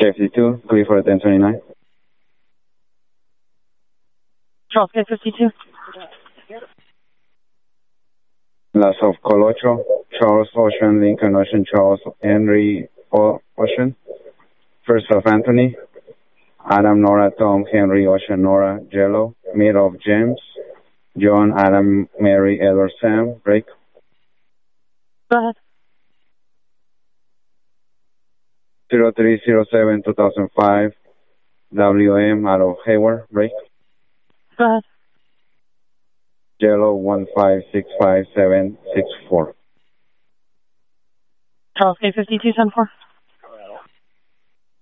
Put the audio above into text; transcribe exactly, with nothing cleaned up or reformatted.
K fifty-two, clear for ten twenty-nine. Charles K fifty-two. Last of Colocho, Charles Ocean, Lincoln Ocean, Charles Henry o- Ocean. First of Anthony, Adam, Nora, Tom, Henry, Ocean, Nora, Jello. Mid of James, John, Adam, Mary, Edward, Sam. Break. Go ahead. zero three zero seven two thousand five, W M out of Hayward. Break. Go ahead. Jello one five six five seven six four. Charles K fifty-two, ten four.